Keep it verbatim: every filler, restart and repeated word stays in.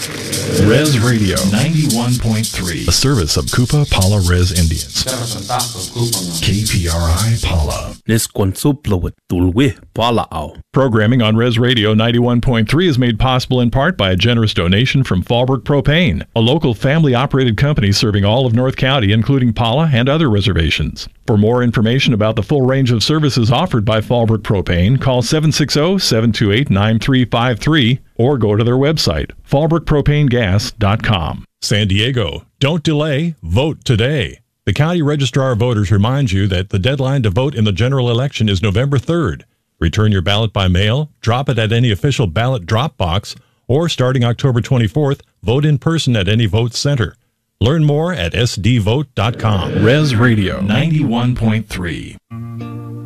Res Radio ninety-one point three, a service of Kupa Pala Res Indians. K P R I Pala. Programming on Res Radio ninety-one point three is made possible in part by a generous donation from Fallbrook Propane, a local family-operated company serving all of North County, including Pala and other reservations. For more information about the full range of services offered by Fallbrook Propane, call seven six zero, seven two eight, nine three five three or go to their website, fallbrook propane gas dot com. San Diego, don't delay, vote today. The County Registrar of Voters reminds you that the deadline to vote in the general election is November third. Return your ballot by mail, drop it at any official ballot drop box, or starting October twenty-fourth, vote in person at any vote center. Learn more at s d vote dot com. Res Radio ninety-one point three.